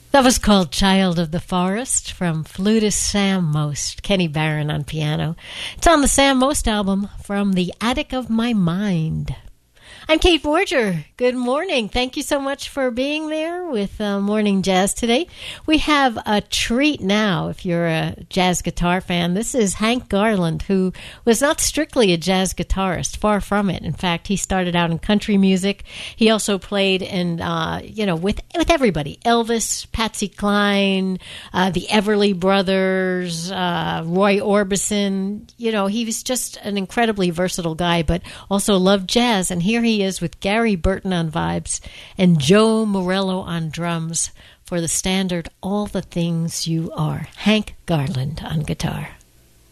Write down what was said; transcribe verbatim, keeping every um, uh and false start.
That was called Child of the Forest from flutist Sam Most, Kenny Barron on piano. It's on the Sam Most album, From the Attic of My Mind. I'm Kate Borger. Good morning. Thank you so much for being there with uh, Morning Jazz today. We have a treat now if you're a jazz guitar fan. This is Hank Garland, who was not strictly a jazz guitarist, far from it. In fact, he started out in country music. He also played in, uh, you know, with with everybody. Elvis, Patsy Cline, uh, the Everly Brothers, uh, Roy Orbison. You know, he was just an incredibly versatile guy, but also loved jazz. And here he is with Gary Burton on vibes and Joe Morello on drums for the standard All the Things You Are. Hank Garland on guitar.